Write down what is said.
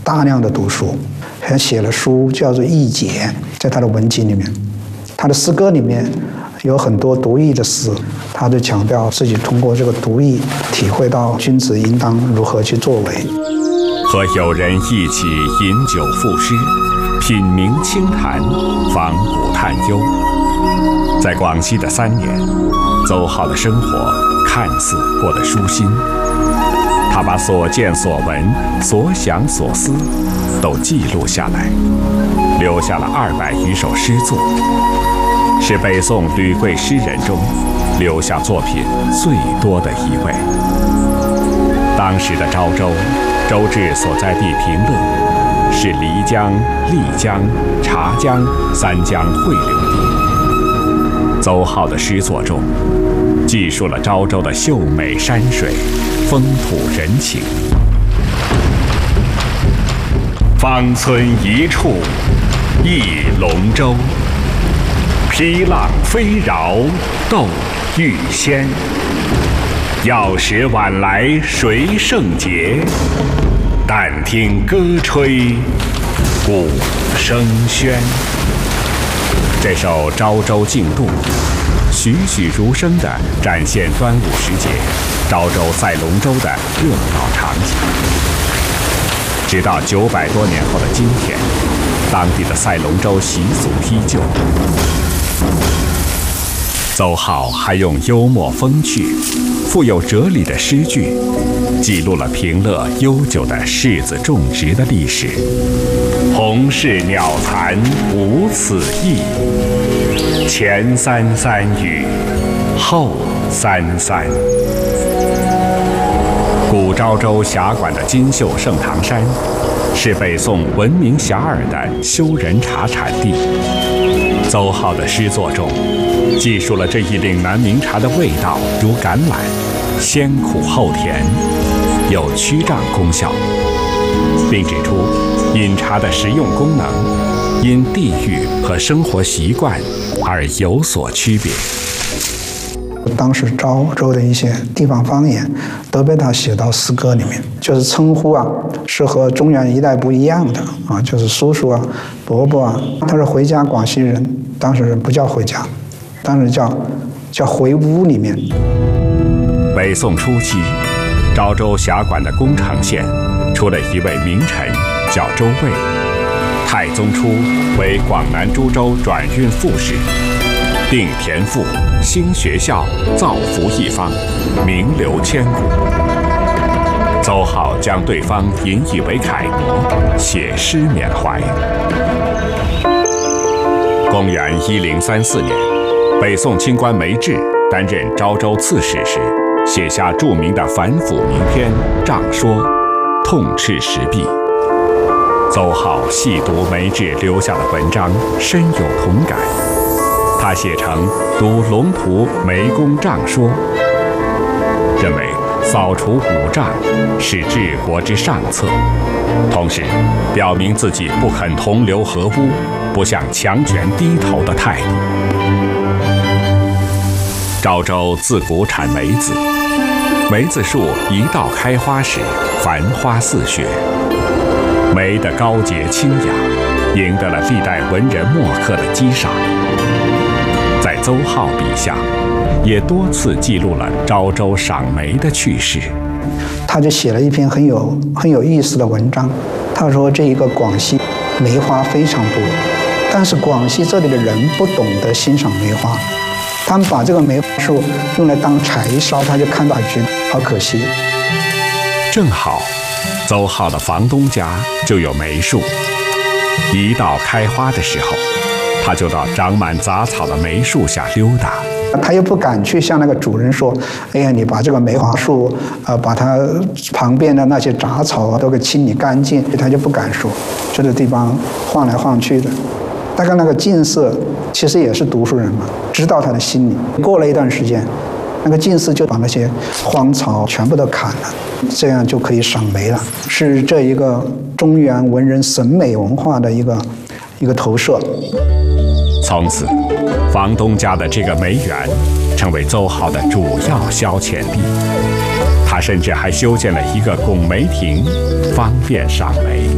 大量的读书，还写了书叫做《易解》，在他的文集里面，他的诗歌里面有很多读易的诗，他就强调自己通过这个读易，体会到君子应当如何去作为。 和友人一起饮酒赋诗，品茗清谈，访古探幽。在广西的3年，邹浩的生活看似过得舒心。他把所见所闻、所想所思都记录下来，留下了200余首诗作，是北宋吕贵诗人中留下作品最多的一位。当时的昭州，周至所在地平乐，是漓江、丽江、察江3江汇流地。邹浩的诗作中，记述了昭州的秀美山水、风土人情。方寸一处忆龙舟，披浪飞绕斗玉仙。药石晚来谁胜节？但听歌吹鼓声喧。这首《昭州竞渡》栩栩如生地展现端午时节昭州赛龙舟的热闹场景。直到900多年后的今天，当地的赛龙舟习俗依旧。邹浩还用幽默风趣、富有哲理的诗句，记录了平乐悠久的柿子种植的历史。红柿鸟残无此意，前33雨，后33。古昭州辖管的金秀盛唐山，是北宋闻名遐迩的修人茶产地。邹浩的诗作中，记述了这一岭南名茶的味道如橄榄，先苦后甜，有驱胀功效，并指出饮茶的实用功能因地域和生活习惯而有所区别。 当时昭州的一些地方方言都被他写到诗歌里面，就是称呼是和中原一带不一样的就是叔叔伯伯他是回家广西人，当时不叫回家，当时叫回屋里面。 北宋初期，昭州辖管的宫城县出了一位名臣，叫周卫。太宗初为广南株洲转运副使，定田赋、兴学校，造福一方，名留千古。邹浩将对方引以为楷模，写诗缅怀。公元1034年，北宋清官梅志担任昭州刺史时，写下著名的反腐名篇《仗说》，痛斥时弊。邹浩细读梅志留下的文章，深有同感。他写成《读龙图梅公仗说》，认为扫除五障是治国之上策，同时表明自己不肯同流合污、不向强权低头的态度。昭州自古产梅子，梅子树一到开花时，繁花似雪。梅的高洁清雅，赢得了历代文人墨客的激赏。在邹浩笔下，也多次记录了昭州赏梅的趣事。 他就写了一篇很有意思的文章。他说，这一个广西梅花非常多，但是广西这里的人不懂得欣赏梅花，他们把这个梅花树用来当柴烧，他就看到觉得好可惜。 正好，邹浩的房东家就有梅树，一到开花的时候，他就到长满杂草的梅树下溜达。 他又不敢去向那个主人说：“哎呀，你把这个梅花树，把它旁边的那些杂草都给清理干净。”他就不敢说，这个地方晃来晃去的。大概那个进士其实也是读书人嘛，知道他的心理。过了一段时间，那个进士就把那些荒草全部都砍了，这样就可以赏梅了。是这一个中原文人审美文化的一个投射。 从此，房东家的这个梅园成为邹浩的主要消遣地。他甚至还修建了一个拱梅亭，方便赏梅。